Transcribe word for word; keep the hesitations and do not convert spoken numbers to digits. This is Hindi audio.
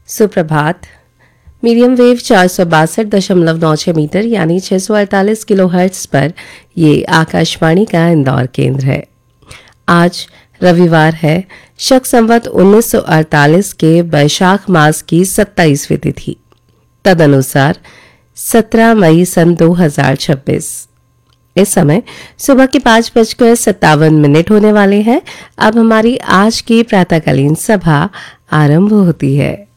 सुप्रभात। मीडियम वेव चार सौ बासठ दशमलव नौ छः मीटर यानी छः सौ अड़तालीस किलो हर्ट्स पर ये आकाशवाणी का इंदौर केंद्र है। आज रविवार है, शक संवत उन्नीस सौ अड़तालीस के वैशाख मास की सत्ताईसवीं तिथि, तदनुसार सत्रह मई सन दो हजार छब्बीस। इस समय सुबह के पाँच बजकर सत्तावन मिनट होने वाले हैं। अब हमारी आज की प्रातःकालीन सभा आरंभ होती है।